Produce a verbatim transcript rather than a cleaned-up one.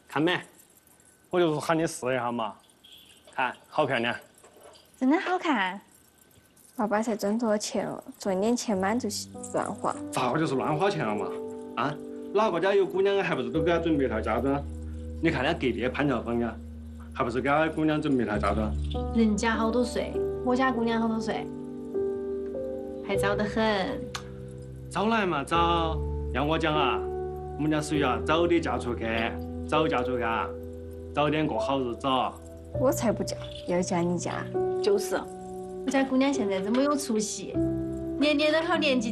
看没？我就是喊你试一下嘛，看好漂亮。 真的好看。爸爸才挣多少钱哦？赚点钱满就乱花。 咋个就是乱花钱了嘛？啊，哪个家有姑娘还不是都给他准备套家装？你看那隔壁潘乔峰呀，还不是给他姑娘准备套家装？ 人家好多岁，我家姑娘好多岁，还早得很。 早来嘛早，要我讲啊，我们家属于啊早点嫁出去，早嫁出去啊，早点过好日子。 我才不嫁，要嫁你家。 就是，我家姑娘现在这么有出息，年年都好年纪